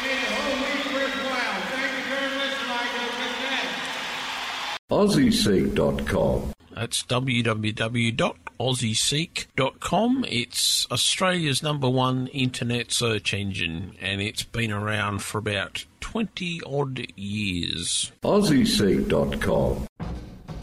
made the whole week worthwhile. Thank you very much, AussieSeek.com. That's www.aussieseek.com. It's Australia's #1 internet search engine, and it's been around for about 20-odd years. AussieSeek.com.